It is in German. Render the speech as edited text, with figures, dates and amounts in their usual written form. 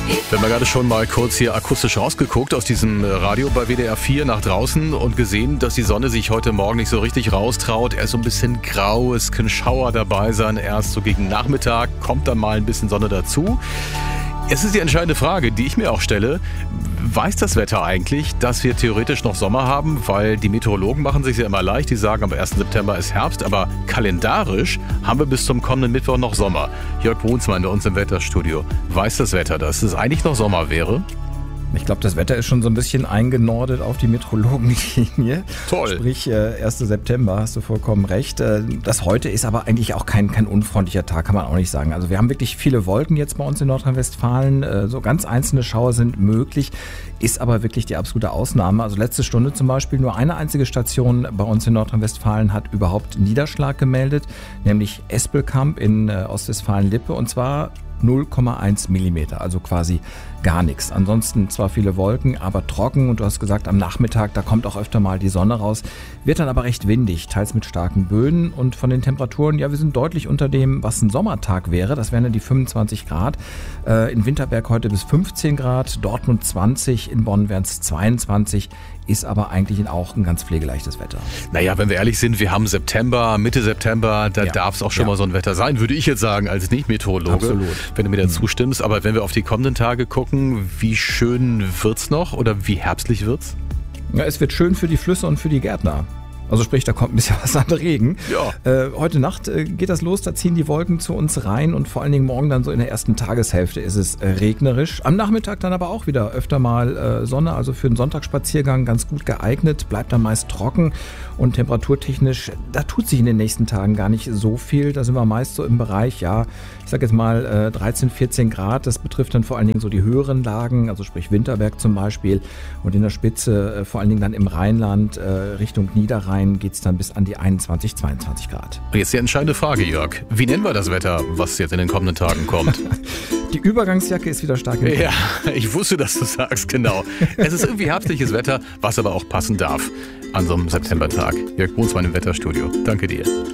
Wir haben ja gerade schon mal kurz hier akustisch rausgeguckt aus diesem Radio bei WDR 4 nach draußen und gesehen, dass die Sonne sich heute Morgen nicht so richtig raustraut. Er ist so ein bisschen grau, es können Schauer dabei sein. Erst so gegen Nachmittag kommt dann mal ein bisschen Sonne dazu. Es ist die entscheidende Frage, die ich mir auch stelle. Weiß das Wetter eigentlich, dass wir theoretisch noch Sommer haben? Weil die Meteorologen machen sich ja immer leicht. Die sagen, am 1. September ist Herbst. Aber kalendarisch haben wir bis zum kommenden Mittwoch noch Sommer. Jörg Brunsmann bei uns im Wetterstudio. Weiß das Wetter, dass es eigentlich noch Sommer wäre? Ich glaube, das Wetter ist schon so ein bisschen eingenordet auf die Meteorologenlinie. Toll. Sprich, 1. September, hast du vollkommen recht. Das heute ist aber eigentlich auch kein unfreundlicher Tag, kann man auch nicht sagen. Also wir haben wirklich viele Wolken jetzt bei uns in Nordrhein-Westfalen. So ganz einzelne Schauer sind möglich, ist aber wirklich die absolute Ausnahme. Also letzte Stunde zum Beispiel, nur eine einzige Station bei uns in Nordrhein-Westfalen hat überhaupt Niederschlag gemeldet, nämlich Espelkamp in Ostwestfalen-Lippe, und zwar 0,1 Millimeter, also quasi gar nichts. Ansonsten zwar viele Wolken, aber trocken, und du hast gesagt, am Nachmittag, da kommt auch öfter mal die Sonne raus, wird dann aber recht windig, teils mit starken Böen, und von den Temperaturen, ja, wir sind deutlich unter dem, was ein Sommertag wäre. Das wären dann die 25 Grad. In Winterberg heute bis 15 Grad, Dortmund 20, in Bonn wären es 22, ist aber eigentlich auch ein ganz pflegeleichtes Wetter. Naja, wenn wir ehrlich sind, wir haben September, Mitte September, da darf es auch schon mal so ein Wetter sein, würde ich jetzt sagen, als Nicht-Meteorologe. Absolut. Wenn du mir da zustimmst. Aber wenn wir auf die kommenden Tage gucken, wie schön wird's noch oder wie herbstlich wird's? Ja, es wird schön für die Flüsse und für die Gärtner. Also sprich, da kommt ein bisschen was an Regen. Ja. Heute Nacht geht das los, da ziehen die Wolken zu uns rein, und vor allen Dingen morgen dann so in der ersten Tageshälfte ist es regnerisch. Am Nachmittag dann aber auch wieder öfter mal Sonne, also für einen Sonntagsspaziergang ganz gut geeignet, bleibt dann meist trocken, und temperaturtechnisch, da tut sich in den nächsten Tagen gar nicht so viel. Da sind wir meist so im Bereich, ja, ich sag jetzt mal 13, 14 Grad. Das betrifft dann vor allen Dingen so die höheren Lagen, also sprich Winterberg zum Beispiel, und in der Spitze vor allen Dingen dann im Rheinland Richtung Niederrhein geht es dann bis an die 21, 22 Grad. Und jetzt die entscheidende Frage, Jörg. Wie nennen wir das Wetter, was jetzt in den kommenden Tagen kommt? Die Übergangsjacke ist wieder stark im Kommen. Ja, ich wusste, dass du sagst, genau. Es ist irgendwie herbstliches Wetter, was aber auch passen darf an so einem Septembertag. Jörg Brunsmann im Wetterstudio. Danke dir.